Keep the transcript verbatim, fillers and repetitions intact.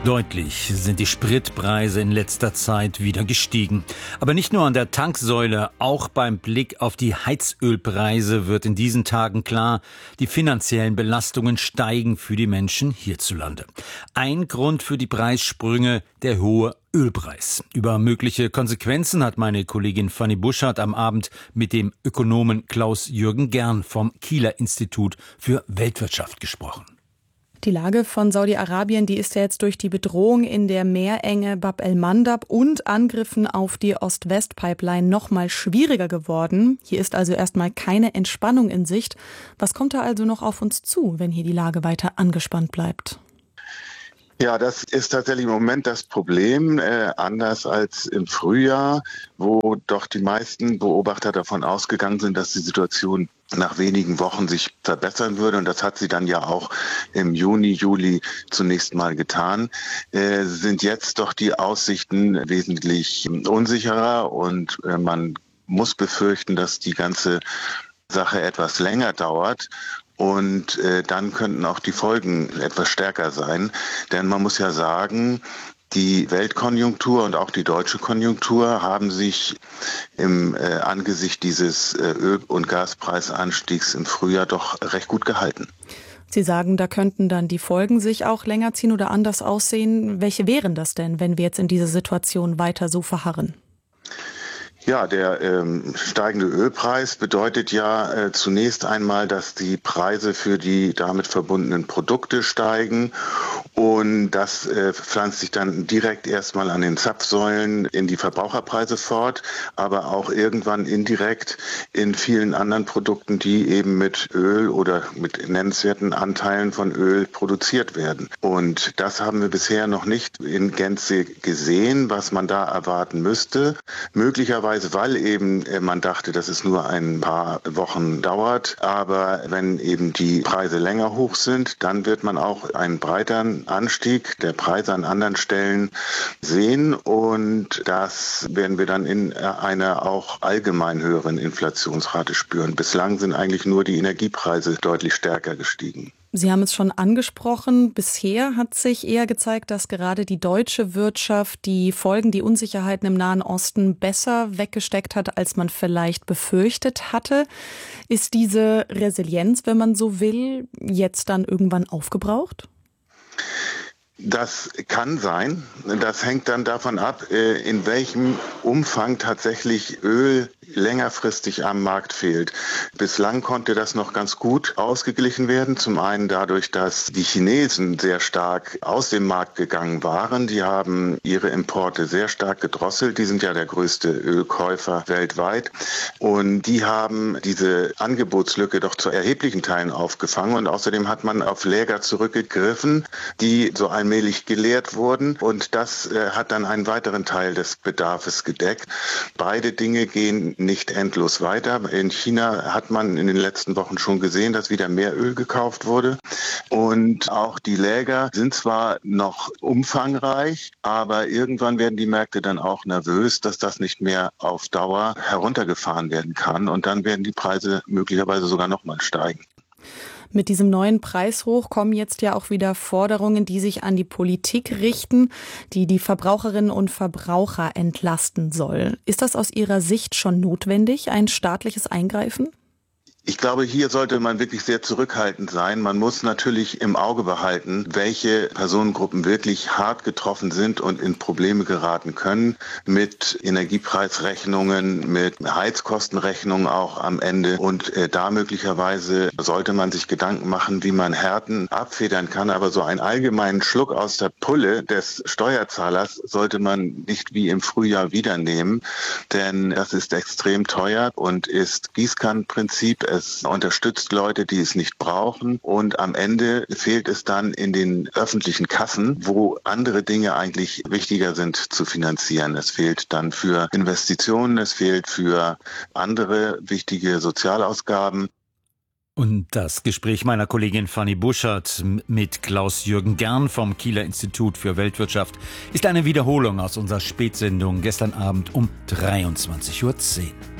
Deutlich sind die Spritpreise in letzter Zeit wieder gestiegen. Aber nicht nur an der Tanksäule, auch beim Blick auf die Heizölpreise wird in diesen Tagen klar, die finanziellen Belastungen steigen für die Menschen hierzulande. Ein Grund für die Preissprünge, der hohe Ölpreis. Über mögliche Konsequenzen hat meine Kollegin Fanny Buschert am Abend mit dem Ökonomen Klaus-Jürgen Gern vom Kieler Institut für Weltwirtschaft gesprochen. Die Lage von Saudi-Arabien, die ist ja jetzt durch die Bedrohung in der Meerenge Bab el-Mandab und Angriffen auf die Ost-West-Pipeline noch mal schwieriger geworden. Hier ist also erstmal keine Entspannung in Sicht. Was kommt da also noch auf uns zu, wenn hier die Lage weiter angespannt bleibt? Ja, das ist tatsächlich im Moment das Problem, äh, anders als im Frühjahr, wo doch die meisten Beobachter davon ausgegangen sind, dass die Situation nach wenigen Wochen sich verbessern würde. Und das hat sie dann ja auch im Juni, Juli zunächst mal getan. Äh, sind jetzt doch die Aussichten wesentlich unsicherer und äh, man muss befürchten, dass die ganze Sache etwas länger dauert. Und äh, dann könnten auch die Folgen etwas stärker sein. Denn man muss ja sagen, die Weltkonjunktur und auch die deutsche Konjunktur haben sich im äh, Angesicht dieses äh, Öl- und Gaspreisanstiegs im Frühjahr doch recht gut gehalten. Sie sagen, da könnten dann die Folgen sich auch länger ziehen oder anders aussehen. Welche wären das denn, wenn wir jetzt in dieser Situation weiter so verharren? Ja, der ähm, steigende Ölpreis bedeutet ja äh, zunächst einmal, dass die Preise für die damit verbundenen Produkte steigen und das äh, pflanzt sich dann direkt erstmal an den Zapfsäulen in die Verbraucherpreise fort, aber auch irgendwann indirekt in vielen anderen Produkten, die eben mit Öl oder mit nennenswerten Anteilen von Öl produziert werden. Und das haben wir bisher noch nicht in Gänze gesehen, was man da erwarten müsste. Möglicherweise weil eben man dachte, dass es nur ein paar Wochen dauert. Aber wenn eben die Preise länger hoch sind, dann wird man auch einen breiteren Anstieg der Preise an anderen Stellen sehen. Und das werden wir dann in einer auch allgemein höheren Inflationsrate spüren. Bislang sind eigentlich nur die Energiepreise deutlich stärker gestiegen. Sie haben es schon angesprochen. Bisher hat sich eher gezeigt, dass gerade die deutsche Wirtschaft die Folgen, die Unsicherheiten im Nahen Osten besser weggesteckt hat, als man vielleicht befürchtet hatte. Ist diese Resilienz, wenn man so will, jetzt dann irgendwann aufgebraucht? Das kann sein. Das hängt dann davon ab, in welchem Umfang tatsächlich Öl längerfristig am Markt fehlt. Bislang konnte das noch ganz gut ausgeglichen werden. Zum einen dadurch, dass die Chinesen sehr stark aus dem Markt gegangen waren. Die haben ihre Importe sehr stark gedrosselt. Die sind ja der größte Ölkäufer weltweit. Und die haben diese Angebotslücke doch zu erheblichen Teilen aufgefangen. Und außerdem hat man auf Läger zurückgegriffen, die so allmählich geleert wurden. Und das äh, hat dann einen weiteren Teil des Bedarfs gedeckt. Beide Dinge gehen nicht endlos weiter. In China hat man in den letzten Wochen schon gesehen, dass wieder mehr Öl gekauft wurde. Und auch die Läger sind zwar noch umfangreich, aber irgendwann werden die Märkte dann auch nervös, dass das nicht mehr auf Dauer heruntergefahren werden kann. Und dann werden die Preise möglicherweise sogar noch mal steigen. Mit diesem neuen Preishoch kommen jetzt ja auch wieder Forderungen, die sich an die Politik richten, die die Verbraucherinnen und Verbraucher entlasten soll. Ist das aus Ihrer Sicht schon notwendig, ein staatliches Eingreifen? Ich glaube, hier sollte man wirklich sehr zurückhaltend sein. Man muss natürlich im Auge behalten, welche Personengruppen wirklich hart getroffen sind und in Probleme geraten können mit Energiepreisrechnungen, mit Heizkostenrechnungen auch am Ende. Und äh, da möglicherweise sollte man sich Gedanken machen, wie man Härten abfedern kann. Aber so einen allgemeinen Schluck aus der Pulle des Steuerzahlers sollte man nicht wie im Frühjahr wieder nehmen, denn das ist extrem teuer und ist Gießkannenprinzip. Es unterstützt Leute, die es nicht brauchen. Und am Ende fehlt es dann in den öffentlichen Kassen, wo andere Dinge eigentlich wichtiger sind zu finanzieren. Es fehlt dann für Investitionen, es fehlt für andere wichtige Sozialausgaben. Und das Gespräch meiner Kollegin Fanny Buschert mit Klaus-Jürgen Gern vom Kieler Institut für Weltwirtschaft ist eine Wiederholung aus unserer Spätsendung gestern Abend um dreiundzwanzig Uhr zehn.